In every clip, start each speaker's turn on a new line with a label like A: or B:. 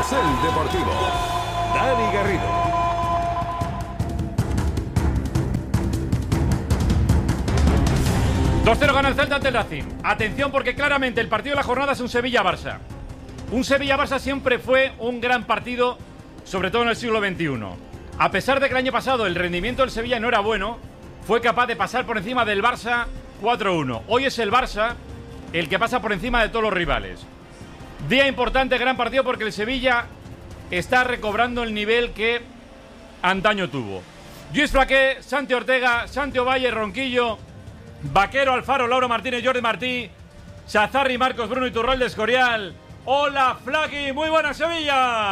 A: Carrusel Deportivo. Dani Garrido.
B: ...2-0 gana el Celta ante el Racing. Atención porque claramente el partido de la jornada es un Sevilla-Barça. Un Sevilla-Barça siempre fue un gran partido, sobre todo en el siglo XXI. A pesar de que el año pasado el rendimiento del Sevilla no era bueno, fue capaz de pasar por encima del Barça 4-1. Hoy es el Barça el que pasa por encima de todos los rivales. Día importante, gran partido porque el Sevilla está recobrando el nivel que antaño tuvo. Lluís Flaqué, Santi Ortega, Santi Ovalle, Ronquillo, Vaquero, Alfaro, Lauro Martínez, Jordi Martí, Chazarri, Marcos, Bruno Iturralde, Escorial. Hola, Flaqui, muy buena Sevilla.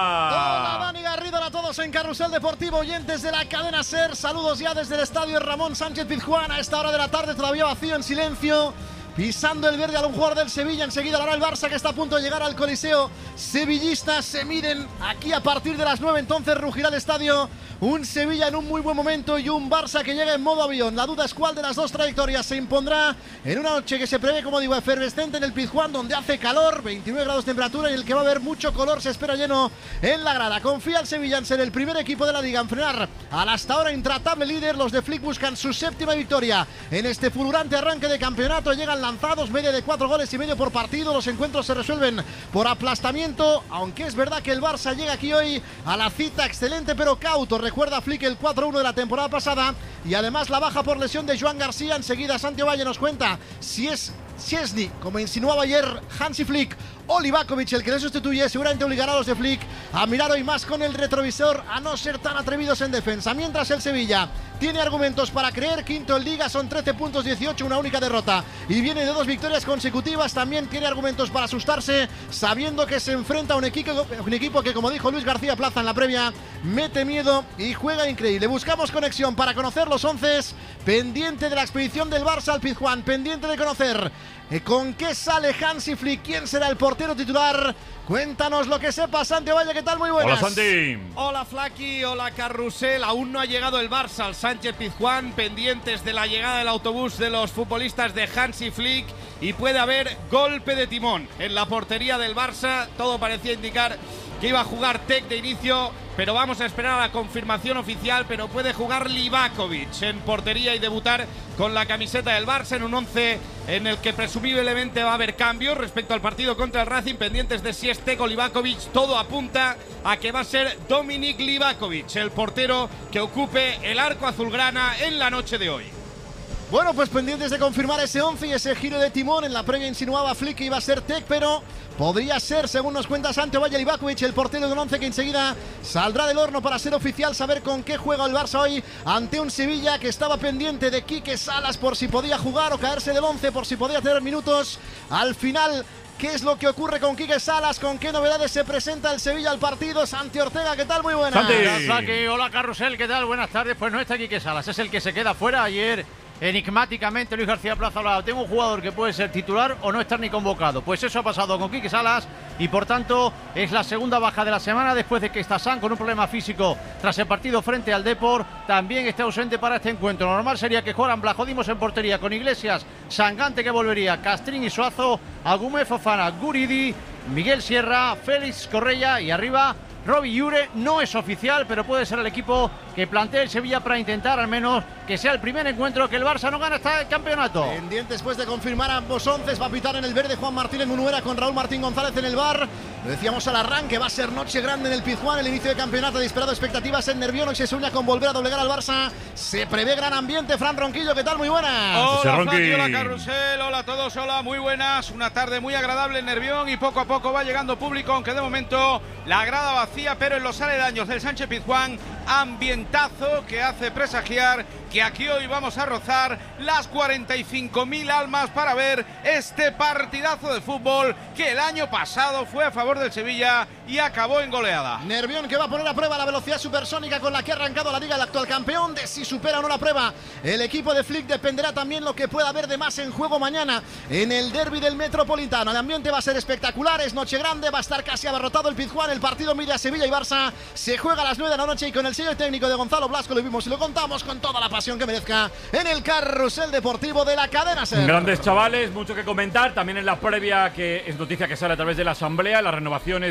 C: Hola, Dani Garrido, a todos en Carrusel Deportivo, oyentes de la cadena SER. Saludos ya desde el estadio Ramón Sánchez Pizjuán. A esta hora de la tarde, todavía vacío, en silencio. Pisando el verde a un jugador del Sevilla. Enseguida lo hará el Barça, que está a punto de llegar al Coliseo sevillista. Se miden aquí a partir de las 9. Entonces rugirá el estadio. Un Sevilla en un muy buen momento y un Barça que llega en modo avión. La duda es cuál de las dos trayectorias se impondrá en una noche que se prevé, como digo, efervescente en el Pizjuán, donde hace calor, 29 grados de temperatura, y en el que va a haber mucho color. Se espera lleno en la grada. Confía el Sevilla en ser el primer equipo de la liga en frenar al hasta ahora intratable líder. Los de Flick buscan su séptima victoria en este fulgurante arranque de campeonato. Llegan lanzados, media de 4 goles y medio por partido. Los encuentros se resuelven por aplastamiento, aunque es verdad que el Barça llega aquí hoy a la cita excelente pero cauto. Recuerda Flick el 4-1 de la temporada pasada y además la baja por lesión de Joan García. Enseguida Santi Ovalle nos cuenta si es Szczesny, como insinuaba ayer Hansi Flick, o Livakovic el que le sustituye. Seguramente obligará a los de Flick a mirar hoy más con el retrovisor, a no ser tan atrevidos en defensa. Mientras el Sevilla tiene argumentos para creer, quinto en Liga, son 13 puntos, 18, una única derrota y viene de 2 victorias consecutivas. También tiene argumentos para asustarse, sabiendo que se enfrenta a un equipo que, como dijo Luis García Plaza en la previa, mete miedo y juega increíble. Buscamos conexión para conocer los 11, pendiente de la expedición del Barça al Pizjuán, pendiente de conocer con qué sale Hansi Flick, quién será el portero titular. Cuéntanos lo que sepa, Santi Ovalle, ¿qué tal? Muy buenas.
B: Hola, Santi.
D: Hola, Flaqui, hola, Carrusel. Aún no ha llegado el Barça al Sánchez Pizjuán, pendientes de la llegada del autobús de los futbolistas de Hansi Flick, y puede haber golpe de timón en la portería del Barça. Todo parecía indicar que iba a jugar Tec de inicio, pero vamos a esperar a la confirmación oficial. Pero puede jugar Livakovic en portería y debutar con la camiseta del Barça en un 11 en el que presumiblemente va a haber cambios respecto al partido contra el Racing, pendientes de si es Tec o Livakovic. Todo apunta a que va a ser Dominik Livakovic el portero que ocupe el arco azulgrana en la noche de hoy.
C: Bueno, pues pendientes de confirmar ese 11 y ese giro de timón. En la previa insinuaba Flick que iba a ser Tec, pero podría ser, según nos cuenta Santi Ovalle, Livakovic, el portero de un 11 que enseguida saldrá del horno para ser oficial, saber con qué juega el Barça hoy ante un Sevilla que estaba pendiente de Quique Salas por si podía jugar o caerse del 11, por si podía tener minutos. Al final, ¿qué es lo que ocurre con Quique Salas? ¿Con qué novedades se presenta el Sevilla al partido? Santi Ortega, ¿qué tal? Muy buenas.
E: Santi. Hola, Carrusel, ¿qué tal? Buenas tardes. Pues no está Quique Salas, es el que se queda fuera. Ayer enigmáticamente Luis García Plaza hablaba: tengo un jugador que puede ser titular o no estar ni convocado. Pues eso ha pasado con Quique Salas y por tanto es la segunda baja de la semana, después de que Stasán, con un problema físico tras el partido frente al Depor, también está ausente para este encuentro. Lo normal sería que jugaran Blajodimos en portería con Iglesias, Sangante, que volvería, Castrín y Suazo, Agumé, Fofana, Guridi, Miguel Sierra, Félix Correia y arriba Robbie Llure. No es oficial, pero puede ser el equipo que plantea el Sevilla para intentar al menos que sea el primer encuentro que el Barça no gana este campeonato.
C: Pendiente después de confirmar ambos 11, va a pitar en el verde Juan Martínez Munuera con Raúl Martín González en el bar. Lo decíamos al arranque, va a ser noche grande en el Pizjuán, el inicio de campeonato, disparado expectativas en Nervión. Hoy se sueña con volver a doblegar al Barça. Se prevé gran ambiente. Fran Ronquillo, ¿qué tal? Muy buenas.
D: Hola, Flaqui, hola, Carrusel, hola a todos, hola, muy buenas. Una tarde muy agradable en Nervión y poco a poco va llegando público, aunque de momento la grada vacía, pero en los aledaños del Sánchez Pizjuán, ambientazo que hace presagiar que aquí hoy vamos a rozar las 45.000 almas para ver este partidazo de fútbol que el año pasado fue a favor del Sevilla y acabó en goleada.
C: Nervión, que va a poner a prueba la velocidad supersónica con la que ha arrancado la liga, el actual campeón. De si supera o no la prueba el equipo de Flick dependerá también lo que pueda haber de más en juego mañana en el derbi del Metropolitano. El ambiente va a ser espectacular, es noche grande, va a estar casi abarrotado el Pizjuán. El partido mide a Sevilla y Barça, se juega a las 9 de la noche y con el sello técnico de Gonzalo Blasco lo vimos y lo contamos con toda la pasión que merezca en el Carrusel Deportivo de la cadena SER.
B: Grandes chavales, mucho que comentar. También en la previa, que es noticia que sale a través de la asamblea, las renovaciones de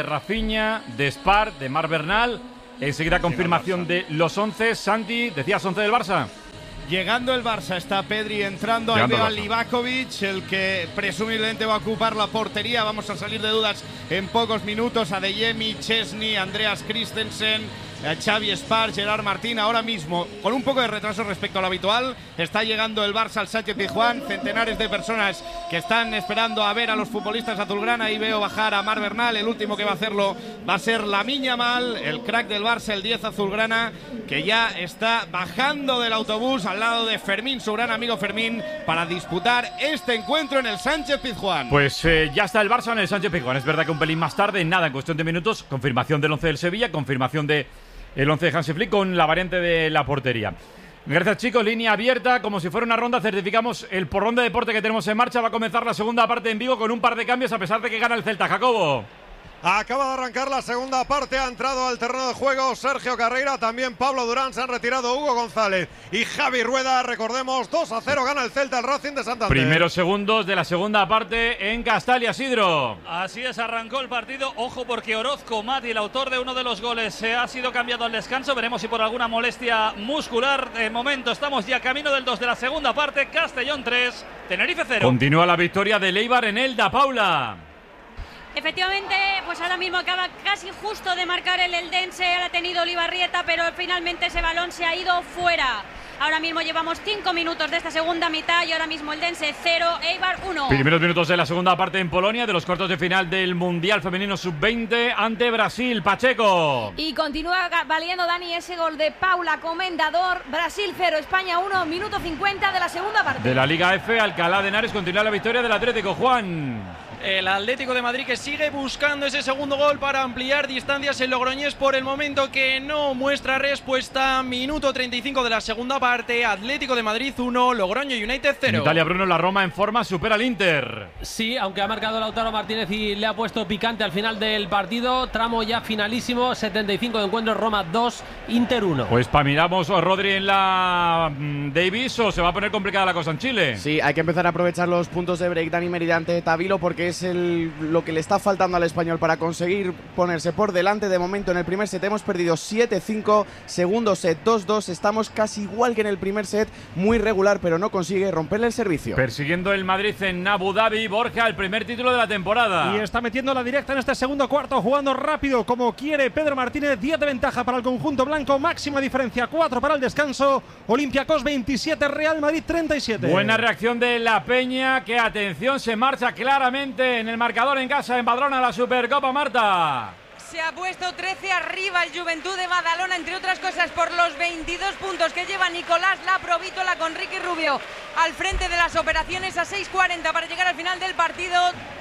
B: de Rafinha, de Spar, de Marc Bernal. Enseguida confirmación de los 11. Santi, decías 11 del Barça.
D: Llegando el Barça, está Pedri entrando, ahí veo a Livakovic, el que presumiblemente va a ocupar la portería. Vamos a salir de dudas en pocos minutos. Adeyemi, Chesney, Andreas Christensen, Xavi Spar, Gerard Martín. Ahora mismo, con un poco de retraso respecto a lo habitual, está llegando el Barça al Sánchez-Pizjuán. Centenares de personas que están esperando a ver a los futbolistas azulgrana. Ahí veo bajar a Marc Bernal. El último que va a hacerlo va a ser Lamine Yamal, el crack del Barça, el 10 azulgrana, que ya está bajando del autobús al lado de Fermín, su gran amigo Fermín, para disputar este encuentro en el Sánchez-Pizjuán.
B: Pues ya está el Barça en el Sánchez-Pizjuán. Es verdad que un pelín más tarde, nada, en cuestión de minutos, confirmación del 11 del Sevilla, confirmación de el 11 de Hansi Flick con la variante de la portería. Gracias, chicos. Línea abierta, como si fuera una ronda. Certificamos el porrón de deporte que tenemos en marcha. Va a comenzar la segunda parte en Vigo con un par de cambios, a pesar de que gana el Celta. Jacobo.
F: Acaba de arrancar la segunda parte, ha entrado al terreno de juego Sergio Carreira, también Pablo Durán, se han retirado Hugo González y Javi Rueda. Recordemos, 2-0 gana el Celta al Racing de Santander.
B: Primeros segundos de la segunda parte en Castalia, Sidro.
G: Así es, arrancó el partido. Ojo, porque Orozco Mati, el autor de uno de los goles, se ha sido cambiado al descanso. Veremos si por alguna molestia muscular. De momento estamos ya camino del 2 de la segunda parte. Castellón 3, Tenerife 0.
B: Continúa la victoria de Eibar en Elda, Paula.
H: Efectivamente, pues ahora mismo acaba casi justo de marcar el Eldense, ha tenido Olivarrieta, pero finalmente ese balón se ha ido fuera. Ahora mismo llevamos 5 minutos de esta segunda mitad y ahora mismo Eldense 0, Eibar 1.
B: Primeros minutos de la segunda parte en Polonia, de los cuartos de final del Mundial Femenino Sub-20 ante Brasil. Pacheco.
I: Y continúa valiendo, Dani, ese gol de Paula Comendador. Brasil 0, España 1, minuto 50 de la segunda parte.
B: De la Liga F, Alcalá de Henares continúa la victoria del Atlético. Juan.
J: El Atlético de Madrid que sigue buscando ese segundo gol para ampliar distancias. El logroñés por el momento que no muestra respuesta. Minuto 35 de la segunda parte. Atlético de Madrid 1, Logroño United 0.
B: En Italia, Bruno, la Roma en forma supera al Inter.
K: Sí, aunque ha marcado Lautaro Martínez y le ha puesto picante al final del partido. Tramo ya finalísimo, 75 de encuentro, Roma 2, Inter 1.
B: Pues para miramos Rodri en la Davis, o se va a poner complicada la cosa en Chile.
L: Sí, hay que empezar a aprovechar los puntos de break, Dani Mérida, ante Tavilo, porque es lo que le está faltando al español para conseguir ponerse por delante. De momento en el primer set hemos perdido 7-5, segundo set 2-2, estamos casi igual que en el primer set, muy regular, pero no consigue romperle el servicio.
B: Persiguiendo el Madrid en Abu Dhabi, Borja, el primer título de la temporada.
M: Y está metiendo la directa en este segundo cuarto, jugando rápido como quiere Pedro Martínez. 10 de ventaja para el conjunto blanco, máxima diferencia, 4 para el descanso. Olympiacos 27, Real Madrid 37.
B: Buena reacción de la Peña, que atención, se marcha claramente en el marcador en casa, en Badalona, la Supercopa, Marta.
N: Se ha puesto 13 arriba el Juventud de Badalona, entre otras cosas por los 22 puntos que lleva Nicolás Laprovítola, con Ricky Rubio al frente de las operaciones, a 6:40 para llegar al final del partido.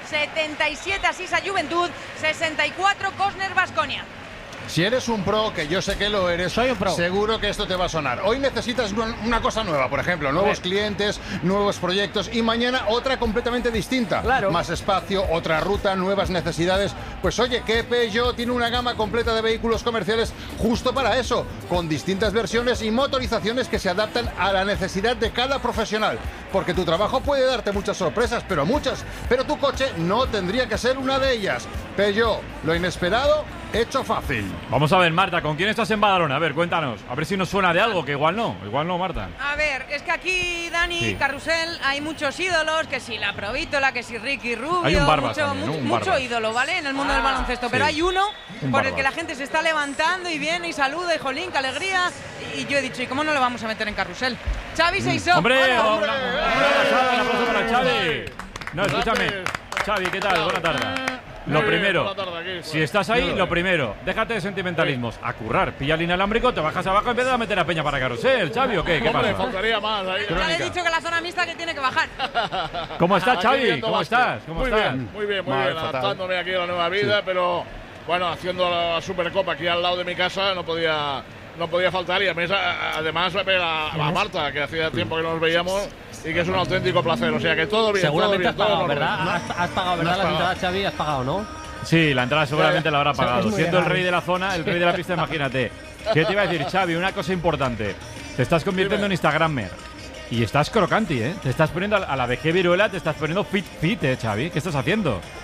N: 77 Asís a Juventud, 64 Cosner Baskonia.
O: Si eres un pro, que yo sé que lo eres,
K: soy un pro,
O: seguro que esto te va a sonar. Hoy necesitas una cosa nueva, por ejemplo, nuevos clientes, nuevos proyectos, y mañana otra completamente distinta.
K: Claro.
O: Más espacio, otra ruta, nuevas necesidades. Pues oye, que Peugeot tiene una gama completa de vehículos comerciales justo para eso, con distintas versiones y motorizaciones que se adaptan a la necesidad de cada profesional. Porque tu trabajo puede darte muchas sorpresas, pero tu coche no tendría que ser una de ellas. Peugeot, lo inesperado hecho fácil.
B: Vamos a ver, Marta, ¿con quién estás en Badalona? A ver, cuéntanos. A ver si nos suena de algo, que igual no, Marta.
N: A ver, es que aquí, Dani,
B: sí.
N: Carrusel, hay muchos ídolos, que si la Provítola, que si Ricky Rubio.
B: Hay un Barbas también, ¿no?
N: Mucho ídolo, ¿vale? En el mundo del baloncesto. Pero hay uno por el que la gente se está levantando y viene y saluda, y jolín, qué alegría. Y yo he dicho, ¿y cómo no lo vamos a meter en Carrusel? Xavi Seisó.
B: ¡Hombre! Un aplauso para Xavi. No, escúchame. Xavi, ¿qué tal? Buena tarde. Lo primero, si estás ahí, lo primero, déjate de sentimentalismos, a currar, pilla el inalámbrico, te bajas abajo y empiezas a meter a Peña para Carusel, Xavi, ¿o qué? ¿Qué pasa?
P: Faltaría más ahí.
N: Ya le he dicho que la zona mixta que tiene que bajar.
B: ¿Cómo estás, Xavi? ¿Cómo estás?
P: Muy bien, adaptándome aquí a la nueva vida, sí. Pero bueno, haciendo la Supercopa aquí al lado de mi casa no podía faltar, y además ver a Marta, que hacía tiempo que no nos veíamos y que es un auténtico placer, o sea que todo bien.
K: Seguramente
P: todo bien,
K: has pagado, ¿verdad? Has pagado, ¿verdad? Las entradas, Xavi, has pagado, ¿no?
B: Sí, la entrada seguramente la habrá pagado. Siendo el rey de la zona, el rey de la pista, imagínate. ¿Qué te iba a decir, Xavi? Una cosa importante. Te estás convirtiendo en Instagrammer. Y estás crocanti, ¿eh? Te estás poniendo a la vejez viruela, te estás poniendo fit, Xavi. ¿Qué estás haciendo?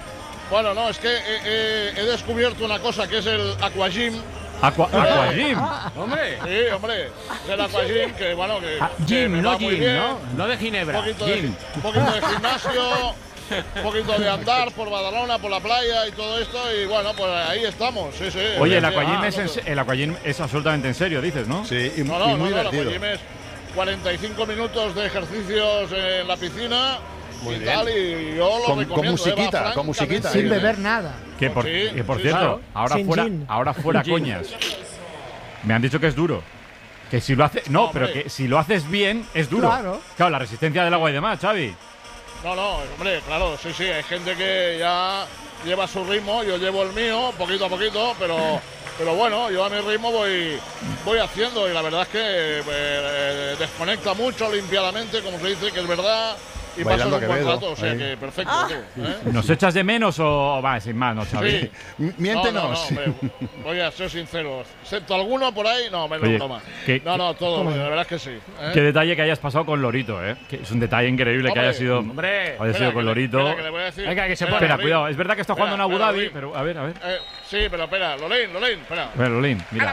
P: Bueno, no, es que he descubierto una cosa que es el Aquagym.
B: ¿Aquagym?
P: Hombre. Sí, hombre. El Aquagym, que bueno, que
K: Gym,
P: me
K: no
P: va muy
K: gym,
P: bien.
K: ¿no? No de Ginebra.
P: Un poquito de gimnasio, un poquito de andar por Badalona, por la playa y todo esto. Y bueno, pues ahí estamos. Sí, sí.
B: Oye, el
P: Sí,
B: Aquagym es absolutamente en serio, dices, ¿no?
O: Sí, y
P: No,
O: muy divertido.
P: El Aquagym es 45 minutos de ejercicios en la piscina.
O: Muy
P: y
O: bien.
P: tal, y yo lo
O: Con
P: recomiendo.
O: musiquita, con musiquita.
Q: Sin beber nada.
B: Que por
P: Sí,
B: cierto,
P: claro.
B: ahora fuera coñas. Me han dicho que es duro. Que si lo haces. No, pero que si lo haces bien, es duro. Claro, la resistencia del agua y demás, Xavi.
P: No, hombre, claro, sí, hay gente que ya lleva su ritmo, yo llevo el mío, poquito a poquito, pero bueno, yo a mi ritmo voy haciendo y la verdad es que desconecta mucho, limpia la mente, como se dice, que es verdad. Y pasas un buen rato, o sea que perfecto. Tú, ¿eh?
B: ¿Nos echas de menos o va, sin más, no, Xavi?
P: Sí.
O: Miéntenos.
P: No, voy a ser sincero. Excepto alguno por ahí, no, me lo
B: Oye,
P: broma.
B: que-
P: Todo, la verdad es que sí. ¿eh?
B: Qué detalle que hayas pasado con Lorito, ¿eh? Que es un detalle increíble que haya sido.
P: Hombre,
B: haya sido con Lorito.
P: espera, que le voy a decir.
B: Venga, que se
P: Espera,
B: Espera,
P: Lolín.
B: cuidado. Es verdad que está jugando en Abu
P: Espera,
B: Dhabi,
P: Lolín.
B: pero a ver.
P: Sí, pero espera, Lolín, espera.
B: A ver, Lolín, mira.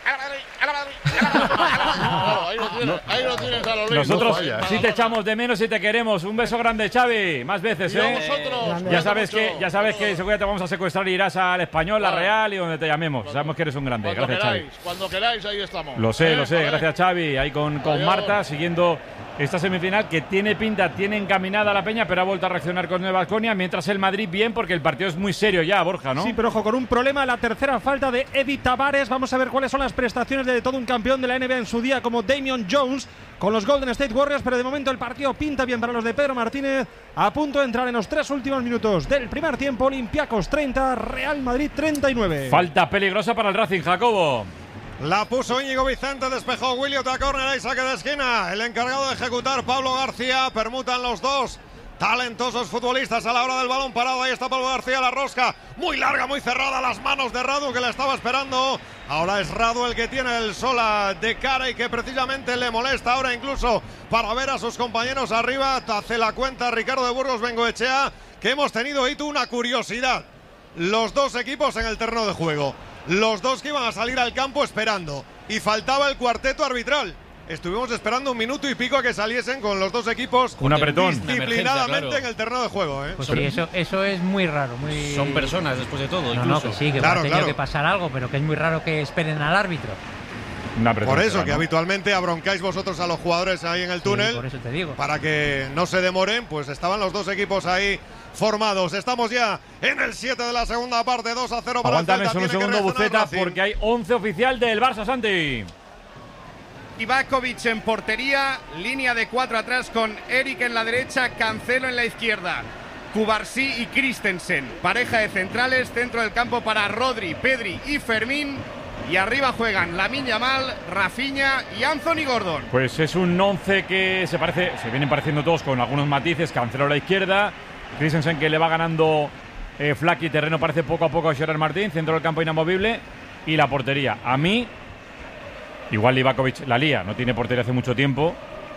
P: Claro, ahí lo tienes a Lolín.
B: Nosotros sí te echamos de menos y te queremos. Un beso grande, Xavi. Más veces,
P: Y a
B: ¿eh?
P: vosotros.
B: Ya sabes que seguro te vamos a secuestrar y irás al Español, la Real y donde te llamemos. Sabemos que eres un grande. Gracias, Xavi.
P: Cuando queráis, ahí estamos.
B: Lo sé.
P: Vale.
B: Gracias, Xavi. Ahí con
P: Adiós.
B: Marta, siguiendo esta semifinal que tiene pinta, tiene encaminada la Peña, pero ha vuelto a reaccionar con Nueva Baskonia. Mientras el Madrid bien, porque el partido es muy serio ya, Borja, ¿no?
M: Sí, pero ojo, con un problema, la tercera falta de Eddie Tavares. Vamos a ver cuáles son las prestaciones de todo un campeón de la NBA en su día, como Damian Jones, con los Golden State Warriors. Pero de momento el partido pinta bien para los de Pedro Martínez. A punto de entrar en los 3 últimos minutos del primer tiempo. Olympiacos 30, Real Madrid 39.
B: Falta peligrosa para el Racing, Jacobo.
F: La puso Íñigo Vicente, despejó Willy, otra córner, ahí saque de esquina. El encargado de ejecutar, Pablo García, permutan los dos talentosos futbolistas a la hora del balón parado. Ahí está Pablo García, la rosca muy larga, muy cerrada, las manos de Radu que le estaba esperando. Ahora es Radu el que tiene el Sola de cara y que precisamente le molesta ahora incluso para ver a sus compañeros arriba. Hace la cuenta Ricardo de Burgos Bengoechea, que hemos tenido ahí una curiosidad. Los dos equipos en el terreno de juego. Los dos que iban a salir al campo esperando. Y faltaba el cuarteto arbitral. Estuvimos esperando un minuto y pico a que saliesen con los dos equipos
B: Un apretón.
F: disciplinadamente en el terreno de juego.
Q: Pues sí, eso es muy raro.
R: Son personas después de todo,
Q: No,
R: incluso.
Q: que sí, que ha tenido que pasar algo, pero que es muy raro que esperen al árbitro.
F: Por eso que habitualmente abroncáis vosotros a los jugadores ahí en el túnel.
Q: Por eso te digo.
F: Para que no se demoren, pues estaban los dos equipos ahí formados. Estamos ya en el 7 de la segunda parte, 2-0 para
B: Aguántame
F: el Celta.
B: solo un
F: Tiene que
B: segundo,
F: reaccionar
B: Buceta,
F: Racing.
B: porque hay 11 oficial del Barça, Santi.
D: Ivakovic en portería, línea de 4 atrás con Eric en la derecha, Cancelo en la izquierda. Cubarsí y Christensen, pareja de centrales, centro del campo para Rodri, Pedri y Fermín. Y arriba juegan Lamine Yamal, Rafinha y Anthony Gordon.
B: Pues es un 11 que se vienen pareciendo todos con algunos matices. Cancelo a la izquierda, Christensen que le va ganando Flaky, terreno parece poco a poco a Gerard Martín, centro del campo inamovible y la portería. A mí, igual Livakovic la lía, no tiene portería hace mucho tiempo,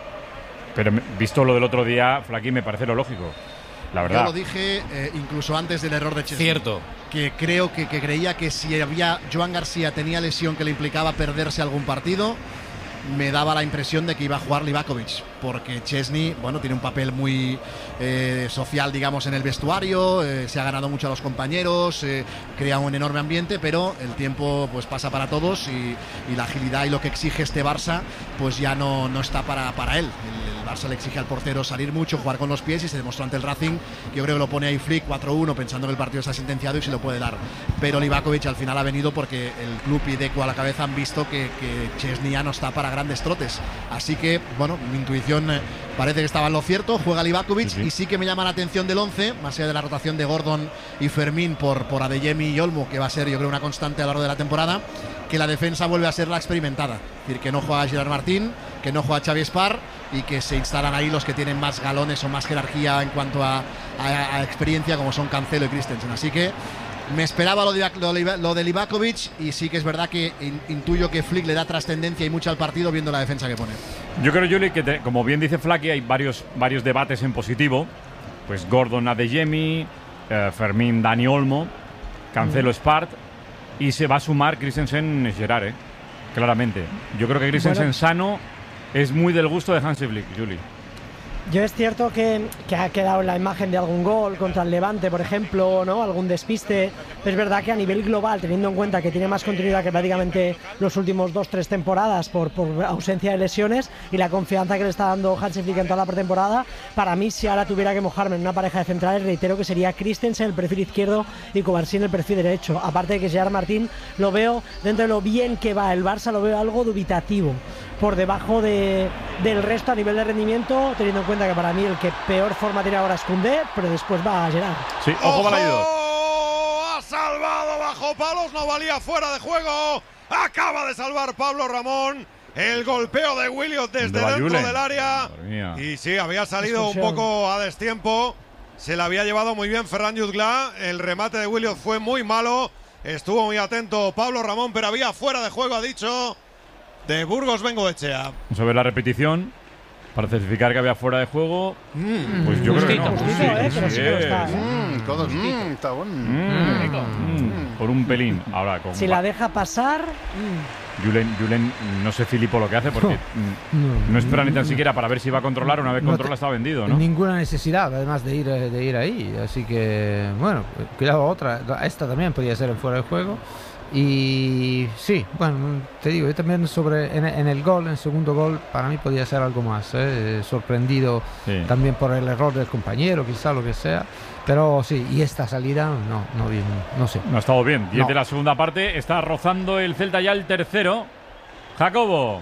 B: pero visto lo del otro día, Flaky me parece lo lógico. La verdad.
C: Yo lo dije incluso antes del error de Chesney.
R: Cierto.
C: Que creo que creía que si Joan García tenía lesión que le implicaba perderse algún partido, me daba la impresión de que iba a jugar Livakovic, porque Chesney, bueno, tiene un papel muy social, digamos, en el vestuario, se ha ganado mucho a los compañeros, crea un enorme ambiente, pero el tiempo pues pasa para todos y la agilidad y lo que exige este Barça pues ya no está para él. El Barça le exige al portero salir mucho, jugar con los pies, y se demostró ante el Racing, que yo creo que lo pone ahí Flick 4-1 pensando que el partido está sentenciado y se lo puede dar, pero Livakovic al final ha venido porque el club y Deco a la cabeza han visto que Chesney ya no está para grandes trotes, así que bueno, mi intuición parece que estaba en lo cierto. Juega Livakovic, y sí que me llama la atención del 11, más allá de la rotación de Gordon y Fermín por Adeyemi y Olmo, que va a ser yo creo una constante a lo largo de la temporada, que la defensa vuelve a ser la experimentada, es decir, que no juega Gerard Martín, que no juega Xavi Espar, y que se instalan ahí los que tienen más galones o más jerarquía en cuanto a experiencia, como son Cancelo y Christensen. Así que me esperaba lo de Livakovic, y sí que es verdad que intuyo que Flick le da trascendencia y mucho al partido viendo la defensa que pone.
B: Yo creo, Juli, que como bien dice Flaky, hay varios debates en positivo. Pues Gordon, Adeyemi, Fermín, Dani Olmo, Cancelo, Spart, y se va a sumar Christensen, Gerard, claramente. Yo creo que Christensen sano es muy del gusto de Hansi Flick, Juli.
S: Yo es cierto que ha quedado la imagen de algún gol contra el Levante, por ejemplo, ¿no? Algún despiste. Pero es verdad que a nivel global, teniendo en cuenta que tiene más continuidad que prácticamente los últimos 2-3 temporadas por ausencia de lesiones y la confianza que le está dando Hansi Flick en toda la pretemporada, para mí, si ahora tuviera que mojarme en una pareja de centrales, reitero que sería Christensen el perfil izquierdo y Kovarsí el perfil derecho. Aparte de que Gerard Martín lo veo, dentro de lo bien que va el Barça, lo veo algo dubitativo, por debajo del resto a nivel de rendimiento, teniendo en cuenta que para mí el que peor forma tiene ahora es Koundé, pero después va Gerard.
B: Sí, ojo Balaídos.
F: Ha salvado bajo palos, no valía, fuera de juego. Acaba de salvar Pablo Ramón. El golpeo de Williot desde dentro del área. Y sí, había salido un poco a destiempo. Se la había llevado muy bien Ferran Jutgla. El remate de Williot fue muy malo. Estuvo muy atento Pablo Ramón, pero había fuera de juego, ha dicho, de Burgos Bengoechea.
B: Vamos a ver la repetición para certificar que había fuera de juego. Pues yo creo que no.
O: Está bueno.
B: Por un pelín. Ahora,
S: si la deja pasar.
B: Julen, no sé Filipo lo que hace porque no espera ni tan siquiera para ver si va a controlar. Una vez controla está vendido, ¿no?
T: Ninguna necesidad, además de ir ahí. Así que, bueno, cuidado, otra. Esta también podría ser en fuera de juego. Y sí, bueno, te digo, yo también en el gol, en el segundo gol, para mí podía ser algo más, sorprendido también por el error del compañero, quizá lo que sea, pero sí, y esta salida no sé.
B: No ha estado bien, 10 de la segunda parte, está rozando el Celta ya el tercero. Jacobo.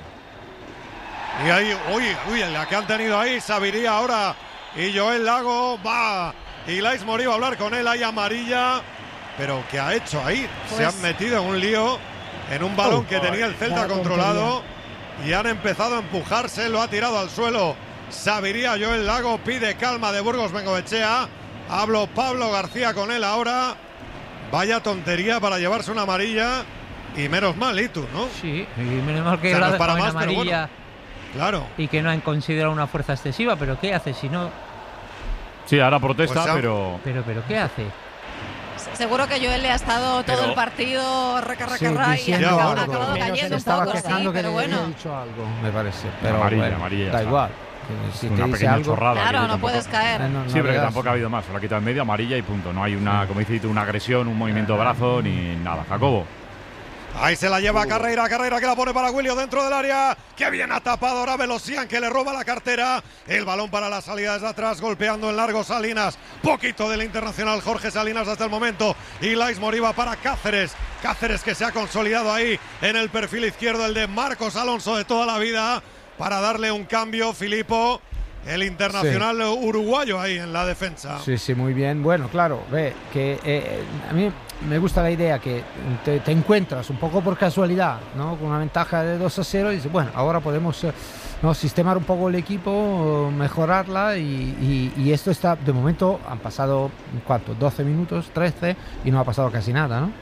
F: Y ahí, uy, la que han tenido ahí, Sabiría ahora, y Joel Lago, va, y Lais Morí va a hablar con él, ahí amarilla. Pero ¿qué ha hecho ahí? Pues se han metido en un lío, en un balón que tenía el Celta controlado y han empezado a empujarse, lo ha tirado al suelo. Sabiría Joel Lago, pide calma de Burgos Bengoechea. Hablo Pablo García con él ahora. Vaya tontería para llevarse una amarilla y menos mal, Itu, ¿no?
Q: Sí, y menos mal que la dejaron en amarilla, bueno,
F: claro.
Q: Y que no han considerado una fuerza excesiva, pero ¿qué hace si no?
B: Sí, ahora protesta,
Q: pues
B: pero
Q: ¿qué hace?
U: Seguro que Joel le ha estado todo el partido raca y ha acabado cayendo un poco, pero bueno.
T: Ha dicho algo, me parece. Pero
B: amarilla,
T: da igual.
B: Si una pequeña chorrada.
U: Claro, no puedes caer.
B: Sí, pero que tampoco ha habido más. Se lo ha quitado en medio, amarilla y punto. No hay una, como dices tú, una agresión, un movimiento de brazo ni nada. Jacobo.
F: Ahí se la lleva Carreira que la pone para Willy dentro del área. Que bien ha tapado ahora Velosian, que le roba la cartera. El balón para la salida desde atrás, golpeando en largo Salinas. Poquito del internacional Jorge Salinas hasta el momento. Y Lais Moriba para Cáceres. Cáceres que se ha consolidado ahí en el perfil izquierdo, el de Marcos Alonso de toda la vida. Para darle un cambio, Filipo, el internacional uruguayo ahí en la defensa.
T: Sí, muy bien. Bueno, claro, ve que a mí me gusta la idea que te encuentras un poco por casualidad, ¿no? Con una ventaja de 2-0 y dices, bueno, ahora podemos sistemar un poco el equipo, mejorarla y esto está, de momento han pasado, ¿cuánto? 12 minutos, 13 y no ha pasado casi nada, ¿no?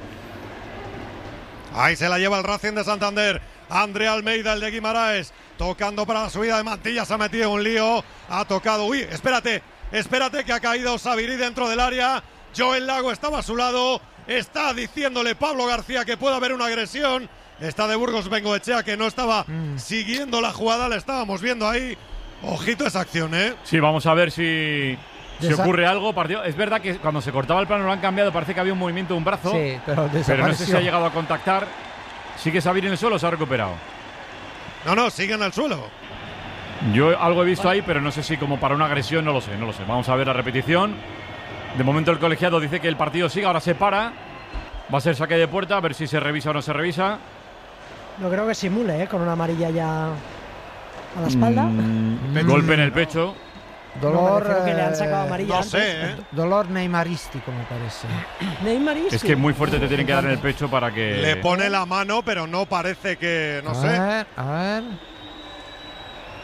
F: Ahí se la lleva el Racing de Santander. André Almeida, el de Guimaraes, tocando para la subida de Mantilla, se ha metido en un lío, ha tocado, uy, espérate que ha caído Sabirí dentro del área. Joel Lago estaba a su lado, está diciéndole Pablo García que puede haber una agresión. Está de Burgos Bengoechea, que no estaba siguiendo la jugada, la estábamos viendo ahí. Ojito esa acción, ¿eh?
B: Sí, vamos a ver si ocurre algo. Partido. Es verdad que cuando se cortaba el plano lo han cambiado, parece que había un movimiento de un brazo.
T: Sí, pero
B: no sé si ha llegado a contactar. ¿Sigue Sabirí en el suelo o se ha recuperado?
F: No, sigue en el suelo.
B: Yo algo he visto ahí, pero no sé si como para una agresión, no lo sé. Vamos a ver la repetición. De momento el colegiado dice que el partido sigue, ahora se para. Va a ser saque de puerta, a ver si se revisa o no se revisa.
S: No creo que simule, con una amarilla ya a la espalda.
B: Golpe en el pecho.
T: Dolor,
S: no, que le han sacado amarilla antes.
T: Dolor neymarístico, me parece.
S: ¿Neymarístico?
B: Es que muy fuerte te tienen que dar en el pecho para que...
F: Le pone la mano, pero no parece que... No sé.
T: A ver.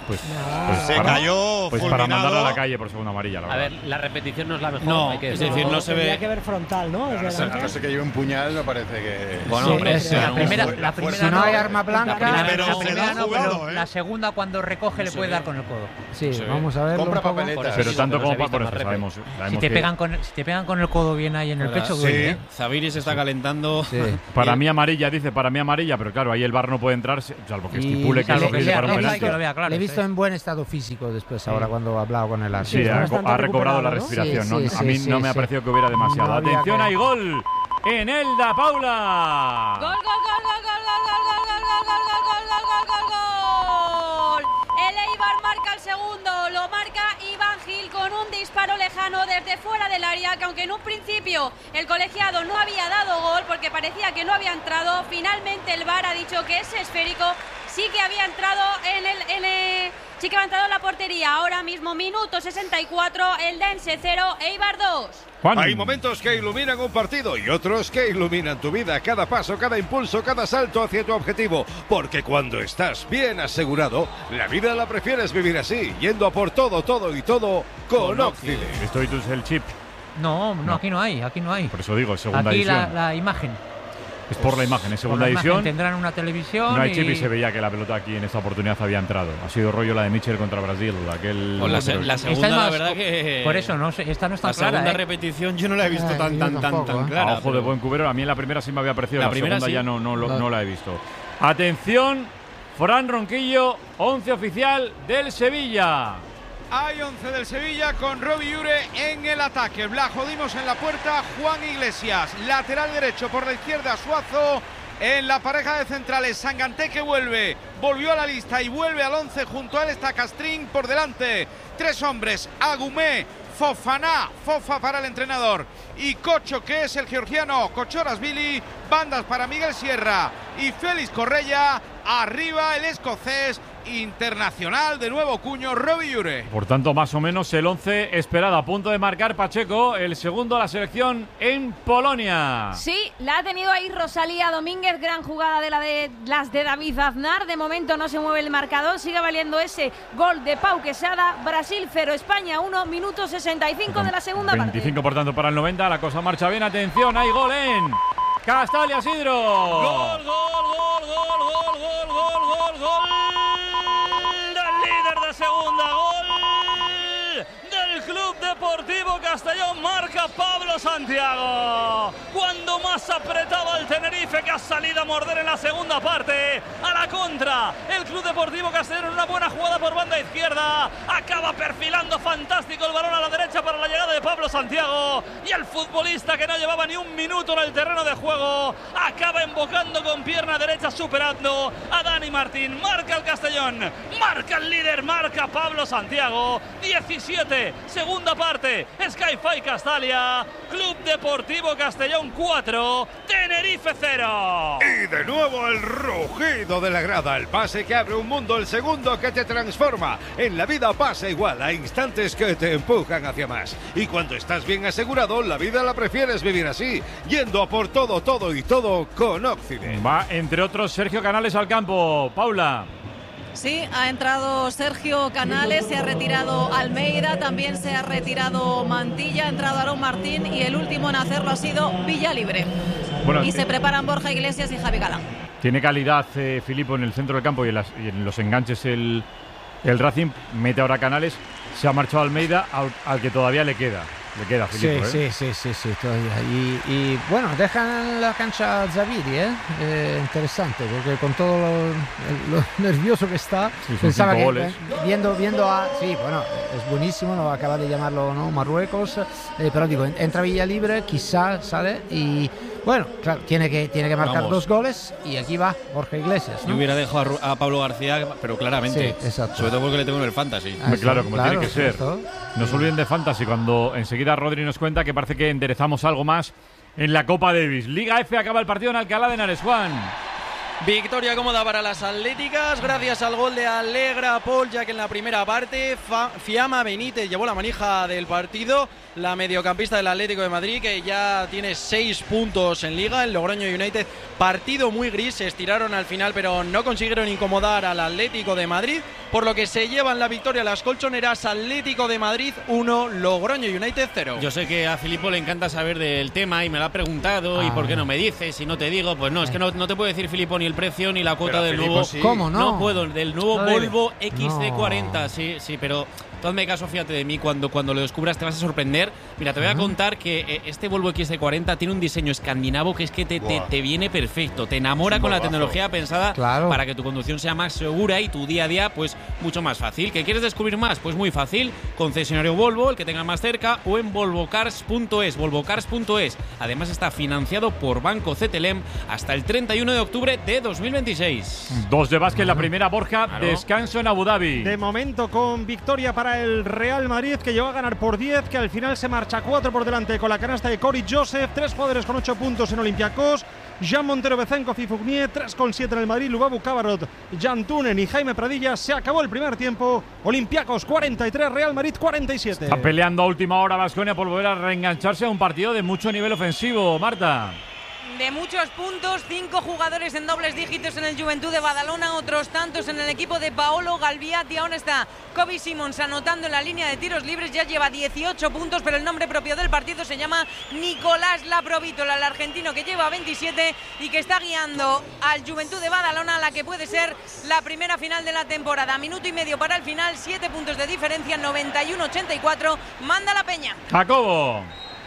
F: se cayó
B: pues para mandarla a la calle por segunda amarilla.
K: A ver, la repetición no es la mejor.
R: No,
K: hay que
R: es decir, no se ve.
S: Tendría que ver frontal, ¿no?
O: No sé que lleve un puñal, no parece que.
R: Bueno,
S: Sí,
R: hombre,
S: la
Q: primera
T: Si no hay arma blanca.
Q: pero la segunda cuando recoge le puede dar con el codo.
T: Sí, vamos a ver.
O: Compra papeletas.
B: Pero tanto como para eso sabemos.
Q: Si te pegan con el codo bien ahí en el pecho, duele.
R: Zaviri se está calentando.
B: Para mí amarilla, dice, para mí amarilla, pero claro, ahí el VAR no puede entrar, salvo que estipule que
T: salvo
B: es para un penalti.
T: Le he visto en buen estado físico después, ahora cuando ha hablado con el árbitro.
B: Sí, ha recobrado la respiración. A mí no me ha parecido que hubiera demasiado. Atención, hay gol en Elda, Paula.
H: Gol, gol, gol, gol, gol, gol, gol, gol, gol, gol, gol, gol, gol, gol, gol. El Eibar marca el segundo, lo marca Iván Gil con un disparo lejano desde fuera del área, que aunque en un principio el colegiado no había dado gol porque parecía que no había entrado, finalmente el VAR ha dicho que ese esférico sí que había entrado sí que ha entrado en la portería. Ahora mismo, minuto 64, Eldense 0, Eibar 2.
A: Hay momentos que iluminan un partido y otros que iluminan tu vida. Cada paso, cada impulso, cada salto hacia tu objetivo. Porque cuando estás bien asegurado, la vida la prefieres vivir así, yendo a por todo, todo y todo con Occident.
B: Esto es el chip.
Q: No, aquí no hay.
B: Por eso digo, segunda
Q: aquí
B: edición.
Q: la imagen.
B: Es por la imagen, es segunda edición.
Q: Tendrán una televisión.
B: No hay chip y se veía que la pelota aquí en esta oportunidad había entrado. Ha sido rollo la de Mitchell contra Brasil.
R: La segunda, la verdad que.
Q: Por eso, esta no está clara.
R: La segunda repetición yo no la he visto tan clara.
B: A ojo de buen cubero, a mí en la primera sí me había parecido. La segunda sí. Ya no la he visto. Atención, Fran Ronquillo, 11 oficial del Sevilla.
D: Hay 11 del Sevilla con Robbie Ure en el ataque. Blajo Dimos en la puerta, Juan Iglesias. Lateral derecho por la izquierda, Suazo. En la pareja de centrales, Sanganté que volvió a la lista y vuelve al 11. Junto a él está Castrín por delante. 3 hombres, Agumé, Fofana, Fofa para el entrenador, y Cocho, que es el georgiano, Kochorasvili. Bandas para Miguel Sierra y Félix Correia. Arriba el escocés internacional de nuevo cuño, Robbie Ure.
B: Por tanto, más o menos el 11 esperado. A punto de marcar Pacheco, el segundo a la selección en Polonia.
I: Sí, la ha tenido ahí Rosalía Domínguez. Gran jugada de las de David Aznar. De momento no se mueve el marcador. Sigue valiendo ese gol de Pau Quesada. Brasil 0, España 1, minuto 65 de la segunda
B: 25,
I: parte.
B: por tanto, para el 90. La cosa marcha bien. Atención, hay gol en Castalia Sidro.
G: Gol, gol, gol, gol, gol, gol, gol, gol, gol del líder de segunda, gol del Club Deportivo Castellón, marca Pablo Santiago. Cuando más apretaba el Tenerife, que ha salido a morder en la segunda parte, a la contra, el Club Deportivo Castellón en una buena jugada por banda izquierda, acaba perfilando fantástico el balón a la derecha para la llegada de Pablo Santiago, y el futbolista que no llevaba ni un minuto en el terreno de juego, acaba embocando con pierna derecha, superando a Dani Martín. Marca el Castellón, marca el líder, marca Pablo Santiago. 17, segunda parte, Sky-Fi Castalia, Club Deportivo Castellón 4, Tenerife 0.
A: Y de nuevo el rugido de la grada, el pase que abre un mundo, el segundo que te transforma. En la vida pasa igual, hay instantes que te empujan hacia más. Y cuando estás bien asegurado, la vida la prefieres vivir así, yendo a por todo, todo y todo con Occident.
B: Va, entre otros, Sergio Canales al campo. Paula.
U: Sí, ha entrado Sergio Canales, se ha retirado Almeida, también se ha retirado Mantilla, ha entrado Aarón Martín y el último en hacerlo ha sido Villalibre.
B: Bueno,
U: y se preparan Borja Iglesias y Javi Galán.
B: Tiene calidad Filipo en el centro del campo y en los enganches el Racing. Mete ahora Canales, se ha marchado Almeida, al que todavía le queda. Filipo,
T: sí, todavía. Y bueno, dejan la cancha Zaviri, interesante, porque con todo lo nervioso que está, pensaba que viendo a... Sí, bueno, es buenísimo, no acaba de llamarlo, ¿no? Marruecos, pero digo, entra Villalibre, quizá sale y... Bueno, claro, tiene que marcar 2 goles y aquí va Borja Iglesias, ¿no?
R: Yo hubiera dejado a Pablo García, pero claramente.
T: Sí, exacto.
R: Sobre todo porque le tengo en el fantasy.
B: Claro, tiene que ser. No se olviden de fantasy cuando enseguida Rodri nos cuenta que parece que enderezamos algo más en la Copa Davis. Liga F, acaba el partido en Alcalá de Henares. Juan.
J: Victoria cómoda para las atléticas, gracias al gol de Alegra Paul, ya que en la primera parte Fiamma Benítez llevó la manija del partido. La mediocampista del Atlético de Madrid, que ya tiene 6 puntos en Liga. El Logroño United, partido muy gris, se estiraron al final, pero no consiguieron incomodar al Atlético de Madrid, por lo que se llevan la victoria las colchoneras. Atlético de Madrid 1, Logroño United 0.
R: Yo sé que a Filippo le encanta saber del tema y me lo ha preguntado. ¿Y por qué no me dices? Y no te digo, pues no, es que no te puedo decir, Filippo, ni el precio ni la cuota del nuevo.
T: Sí. ¿Cómo no?
R: No puedo, del nuevo Volvo XC40. Sí, pero tú hazme caso, fíjate de mí, cuando lo descubras te vas a sorprender. Mira, te voy a contar que este Volvo XC40 tiene un diseño escandinavo que es que te viene perfecto, te enamora con la tecnología pensada para que tu conducción sea más segura y tu día a día pues mucho más fácil. ¿Que quieres descubrir más? Pues muy fácil, concesionario Volvo, el que tengas más cerca, o en volvocars.es, volvocars.es. Además está financiado por Banco CTLM hasta el 31 de octubre de 2026.
B: 2 de básquet, la primera, Borja, descanso en Abu Dhabi.
M: De momento con victoria para el Real Madrid, que llegó a ganar por 10, que al final se marcha 4 por delante con la canasta de Cory Joseph. 3 jugadores con 8 puntos en Olympiacos: Jean Montero, Bezenkov y Fournier. 3,7 en el Madrid: Lubabu, Cabarrot, Jan Tunen y Jaime Pradilla. Se acabó el primer tiempo. Olympiacos 43, Real Madrid 47.
B: Está peleando a última hora Baskonia por volver a reengancharse a un partido de mucho nivel ofensivo, Marta.
N: De muchos puntos, 5 jugadores en dobles dígitos en el Juventud de Badalona, otros tantos en el equipo de Paolo Galviati. Ahora está Kobe Simons anotando en la línea de tiros libres, ya lleva 18 puntos, pero el nombre propio del partido se llama Nicolás Laprovítola, el argentino que lleva 27 y que está guiando al Juventud de Badalona a la que puede ser la primera final de la temporada. Minuto y medio para el final, 7 puntos de diferencia, 91-84, manda la Peña.
B: Jacobo.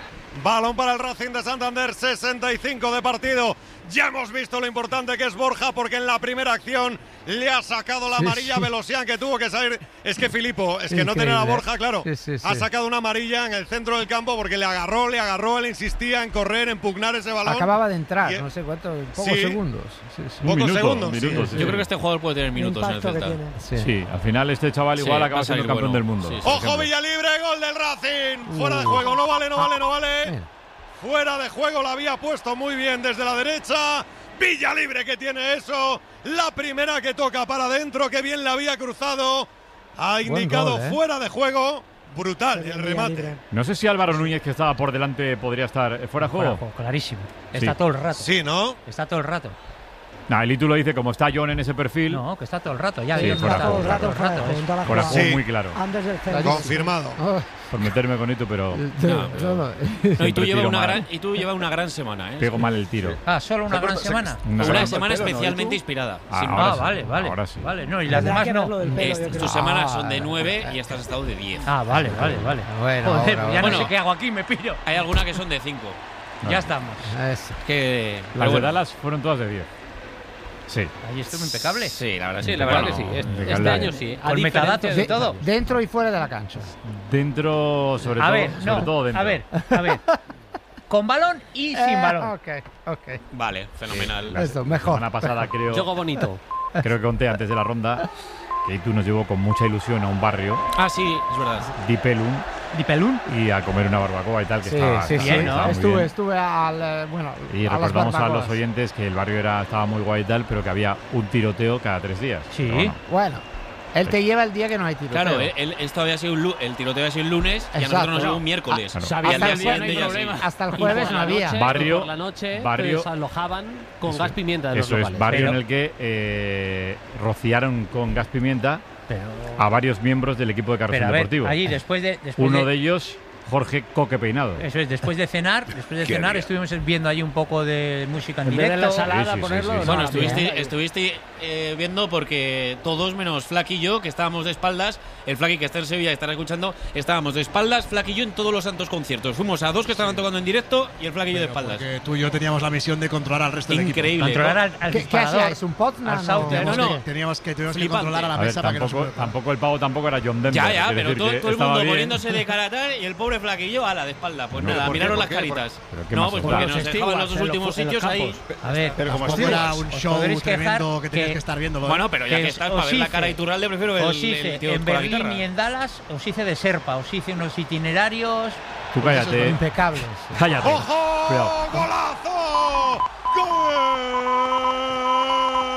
F: Balón para el Racing de Santander, 65 de partido. Ya hemos visto lo importante que es Borja, porque en la primera acción le ha sacado la amarilla a Velosian, que tuvo que salir. Es que Filippo, es que no tener a Borja, claro, ha sacado una amarilla en el centro del campo porque le agarró, él insistía en correr, en pugnar ese balón.
T: Acababa de entrar, no sé cuánto, pocos segundos.
F: Pocos segundos.
R: Yo creo que este jugador puede tener minutos en el Celta.
B: Sí, al final este chaval igual acaba siendo campeón del mundo.
F: ¡Ojo, Villalibre! ¡Gol del Racing! Fuera de juego, no vale. Fuera de juego, la había puesto muy bien desde la derecha. Villalibre, que tiene eso. La primera que toca para adentro, que bien la había cruzado. Ha indicado fuera de juego. Brutal el remate.
B: No sé si Álvaro Núñez, que estaba por delante, podría estar fuera de juego.
Q: Clarísimo. Está todo el rato.
F: Sí, ¿no?
Q: Está todo el rato.
B: El Itu lo dice, como está John en ese perfil.
Q: No, que está todo el rato. Ya
B: fuera
Q: todo el rato.
B: Fuera juego muy claro.
S: Antes del
F: confirmado.
B: Por meterme con Itu, pero.
R: Y tú llevas una gran semana, ¿eh?
B: Pego mal el tiro.
Q: ¿Solo una gran semana?
R: Una semana especialmente inspirada.
Q: Vale.
B: Ahora sí.
Q: Vale, no, y las demás no.
R: Tus semanas son de 9 y estas has estado de 10.
Q: Vale.
T: Bueno,
Q: joder, ya no sé qué hago aquí, me piro.
R: Hay alguna que son de 5.
Q: Ya estamos.
B: Las de Dallas fueron todas de 10. Sí.
Q: Ahí estuvo impecable.
R: Sí, la verdad
Q: que sí. Este año sí. Con metadatos y todo.
T: Dentro y fuera de la cancha.
B: Dentro, sobre todo dentro.
Q: A ver. Con balón y sin balón.
T: Ok.
R: Vale, fenomenal.
T: Esto, mejor.
B: La semana pasada creo.
K: Juego bonito.
B: Creo que conté antes de la ronda que Itu nos llevó con mucha ilusión a un barrio.
R: Sí, es verdad.
B: Dipelum. Y a comer una barbacoa y tal, que estaba
T: bien, ¿no? Estuve
B: y recordamos a los oyentes que el barrio estaba muy guay y tal, pero que había un tiroteo cada 3 días.
T: Sí. Bueno, él te lleva el día que no hay tiroteo.
R: Claro, esto había sido el tiroteo había sido el lunes. Y a nosotros nos llegó un miércoles.
T: Hasta el jueves no había.
K: Por la noche desalojaban con gas pimienta de los locales.
B: Eso es, barrio en el que rociaron con gas pimienta a varios miembros del equipo de Carrusel Deportivo.
Q: Allí
B: Uno de ellos, Jorge Coque Peinado.
Q: Eso es, después de cenar estuvimos viendo allí un poco de música en directo.
K: En vez de la salada, ponerlo.
R: Bueno, estuviste viendo, porque todos menos Flaky y yo, que estábamos de espaldas, el Flaky que está en Sevilla y estará escuchando, estábamos de espaldas, Flaky y yo en todos los santos conciertos. Fuimos a 2 que estaban tocando en directo y el Flaky y yo de espaldas.
C: Porque tú y yo teníamos la misión de controlar al resto del equipo.
R: Increíble.
Q: Controlar al
T: ¿Qué hacía? ¿Es un Potna?
C: Teníamos que controlar a la mesa para que
B: tampoco el pavo tampoco era John Denver.
R: Ya, pero todo el mundo poniéndose de cara tal y el pobre Flaky y yo a la de espalda. Pues nada, miraron las caritas.
B: No,
R: pues porque nos dejaban los 2 últimos sitios ahí.
Q: A ver,
C: pero como era un show tremendo que tenías que estar viendo.
R: Bueno, pero ya que estás para ver la cara Iturralde, prefiero el tío
Q: en Berlín y en Dallas os hice de Serpa, os hice unos itinerarios.
B: Tú cállate.
T: Impecables.
B: Cállate.
F: ¡Ojo! ¡Golazo! ¡Gol!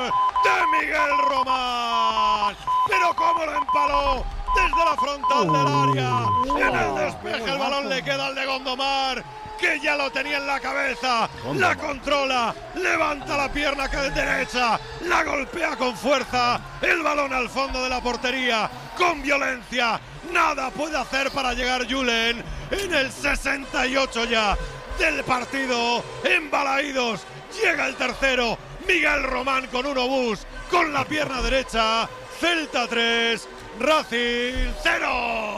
F: cómo lo empaló desde la frontal del área. En el despeje el balón le queda al de Gondomar, que ya lo tenía en la cabeza. La controla, levanta la pierna derecha, la golpea con fuerza. El balón al fondo de la portería, con violencia. Nada puede hacer para llegar Julen en el 68 ya del partido. En Balaídos llega el tercero. Miguel Román con un obús con la pierna derecha. Celta 3, Racing 0.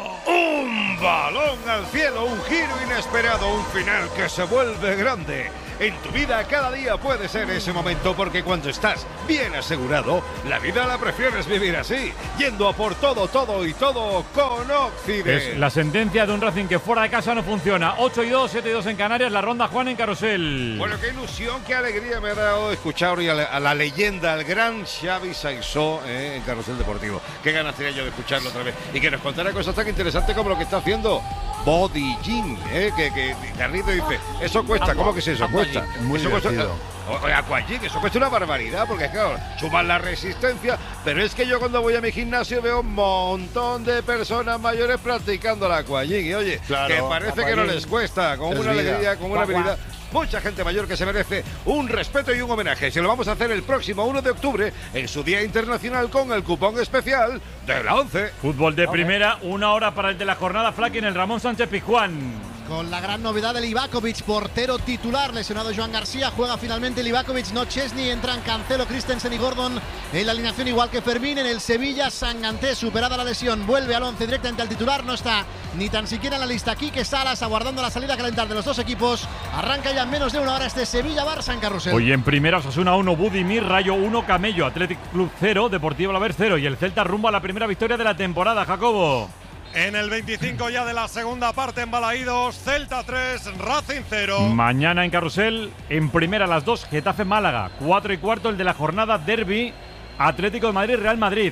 A: Un balón al cielo, un giro inesperado, un final que se vuelve grande. En tu vida cada día puede ser ese momento, porque cuando estás bien asegurado, la vida la prefieres vivir así, yendo a por todo, todo y todo con Occident.
B: Es la sentencia de un Racing que fuera de casa no funciona. 8-2, 7-2 en Canarias, la ronda Juan en Carrusel.
A: Bueno, qué ilusión, qué alegría me ha dado escuchar hoy a la leyenda, al gran Xavi Saissó en Carrusel Deportivo. Qué ganas tenía yo de escucharlo otra vez y que nos contara cosas tan interesantes como lo que está haciendo Body Gym, que Carlito dice, eso cuesta, ¿cómo que es eso? Cuesta.
O: Muy
A: eso
O: divertido.
A: Aquagym, eso cuesta una barbaridad, porque claro, suman la resistencia, pero es que yo cuando voy a mi gimnasio veo un montón de personas mayores practicando la aquagym y oye,
O: claro,
A: que parece que no les cuesta, con una alegría, con una habilidad. Mucha gente mayor que se merece un respeto y un homenaje. Se lo vamos a hacer el próximo 1 de octubre en su Día Internacional con el cupón especial de la 11.
B: Fútbol de primera, 1 hora para el de la jornada Flaky en el Ramón Sánchez Pizjuán.
C: Con la gran novedad de Livakovic, portero titular, lesionado Joan García, juega finalmente Livakovic, no Chesney, entran Cancelo, Christensen y Gordon en la alineación igual que Fermín. En el Sevilla, Sanganté, superada la lesión, vuelve al 11 directamente al titular, no está ni tan siquiera en la lista Quique Salas, aguardando la salida a calentar de los dos equipos. Arranca ya en menos de 1 hora este Sevilla-Barça en Carrusel.
B: Hoy en primera, Osasuna 1, Budimir, Rayo 1, Camello, Athletic Club 0, Deportivo Alavés 0 y el Celta rumbo a la primera victoria de la temporada, Jacobo.
F: En el 25 ya de la segunda parte en Balaídos, Celta 3, Racing 0.
B: Mañana en Carrusel, en primera a las 2, Getafe-Málaga, 4:15 el de la jornada Derby, Atlético de Madrid, Real Madrid,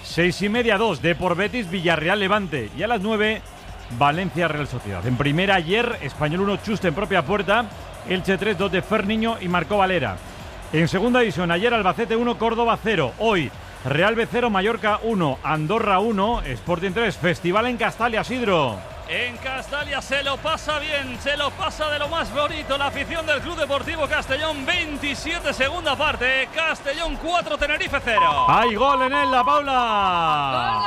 B: 6:30 2, Depor Betis, Villarreal Levante y a las 9, Valencia Real Sociedad. En primera ayer, Español 1, Chust en propia puerta, Elche 3, 2 de Ferniño y Marcó Valera. En segunda división, ayer Albacete 1, Córdoba 0, hoy Real B 0, Mallorca 1, Andorra 1, Sporting 3, Festival en Castalia, Sidro.
G: En Castalia se lo pasa bien, se lo pasa de lo más bonito la afición del Club Deportivo Castellón. 27 segunda parte, Castellón 4, Tenerife 0.
B: ¡Hay gol en él, la Paula!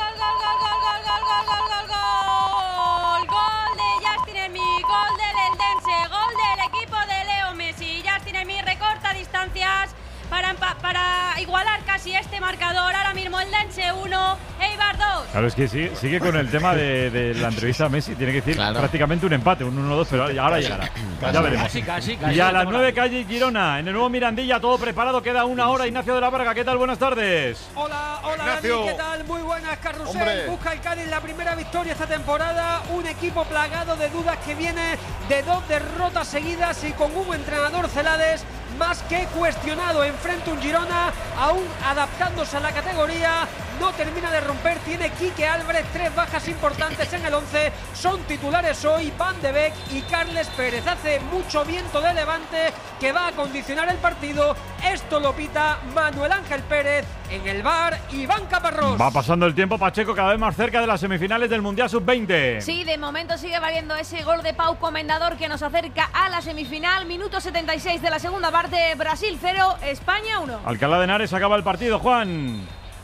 H: Gol de Justin Hermí, gol del Eldense, gol del equipo de Leo Messi. Justin Hermí recorta distancias para igualar casi este marcador. Ahora mismo el Eldense 1, Eibar 2.
B: Claro, es que sigue con el tema de la entrevista a Messi. Tiene que decir prácticamente un empate, un 1-2, pero ahora llegará. Ya veremos.
K: Casi,
B: y a las 9, calle Girona, en el nuevo Mirandilla, todo preparado. Queda 1 hora. Ignacio de la Varga, ¿qué tal? Buenas tardes.
E: Hola
B: Ignacio.
E: Dani, ¿qué tal? Muy buenas, Carrusel.
B: Hombre.
E: Busca el Cádiz la primera victoria esta temporada. Un equipo plagado de dudas que viene de 2 derrotas seguidas y con un entrenador Celades más que cuestionado. Enfrente un Girona aún adaptándose a la categoría, no termina de romper. Tiene Quique Álvarez, 3 bajas importantes en el 11, son titulares hoy Van de Beek y Carles Pérez. Hace mucho viento de levante que va a condicionar el partido. Esto lo pita Manuel Ángel Pérez. En el VAR, Iván Caparrós.
B: Va pasando el tiempo, Pacheco, cada vez más cerca de las semifinales del Mundial Sub-20.
I: Sí, de momento sigue valiendo ese gol de Pau Comendador que nos acerca a la semifinal. Minuto 76 de la segunda parte, Brasil 0, España 1.
B: Alcalá de Henares acaba el partido, Juan.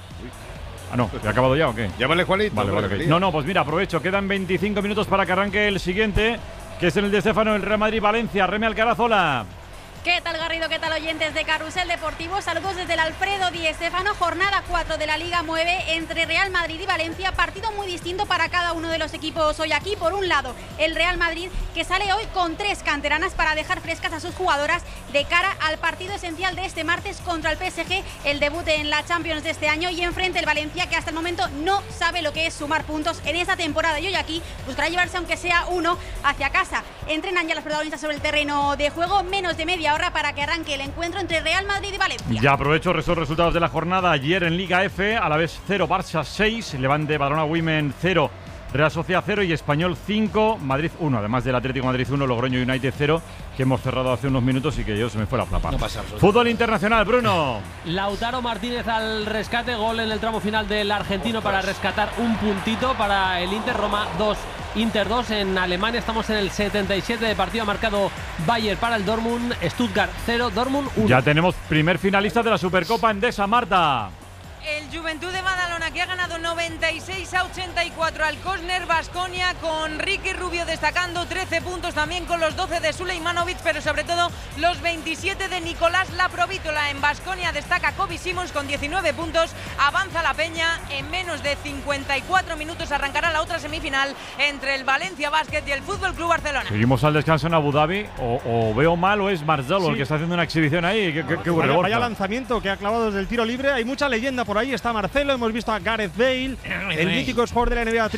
B: Ah, no, ¿ya ha acabado ya o qué?
A: Llámale Juanito.
B: Vale, ok. No, pues mira, aprovecho. Quedan 25 minutos para que arranque el siguiente, que es en el de Estefano, el Real Madrid-Valencia. Remy Alcaraz, hola.
H: ¿Qué tal, Garrido? ¿Qué tal, oyentes de Carrusel Deportivo? Saludos desde el Alfredo Di Stéfano, jornada 4 de la Liga 9 entre Real Madrid y Valencia. Partido muy distinto para cada uno de los equipos hoy aquí. Por un lado, el Real Madrid, que sale hoy con 3 canteranas para dejar frescas a sus jugadoras de cara al partido esencial de este martes contra el PSG, el debut en la Champions de este año. Y enfrente el Valencia, que hasta el momento no sabe lo que es sumar puntos en esta temporada. Y hoy aquí buscará llevarse, aunque sea uno, hacia casa. Entrenan ya los protagonistas sobre el terreno de juego. Menos de media hora para que arranque el encuentro entre Real Madrid y Valencia.
B: Ya aprovecho esos resultados de la jornada. Ayer en Liga F, Alavés 0, Barça 6, Levante Badalona Women 0, Real Sociedad 0 y Español 5, Madrid 1. Además del Atlético Madrid 1, Logroño United 0, que hemos cerrado hace unos minutos y que yo se me fue la flapa.
R: No pasa
B: Fútbol internacional, Bruno.
K: Lautaro Martínez al rescate, gol en el tramo final del argentino para rescatar un puntito para el Inter. Roma 2, Inter 2. En Alemania estamos en el 77 de partido, ha marcado Bayer para el Dortmund, Stuttgart 0, Dortmund 1.
B: Ya tenemos primer finalista de la Supercopa Endesa, Marta.
N: El Juventud de Badalona, que ha ganado 96-84 al Kosner Baskonia, con Ricky Rubio destacando 13 puntos, también con los 12 de Sulejmanovic, pero sobre todo los 27 de Nicolás Laprovítola. En Baskonia destaca Kobe Simons con 19 puntos, avanza la Peña. En menos de 54 minutos arrancará la otra semifinal entre el Valencia Basket y el Fútbol Club Barcelona.
B: Seguimos al descanso en Abu Dhabi, o veo mal o es Marzolo el que está haciendo una exhibición ahí.
M: Vaya lanzamiento que ha clavado desde el tiro libre, hay mucha leyenda por ahí. Está Marcelo, hemos visto a Gareth Bale, el mítico jugador de la NBA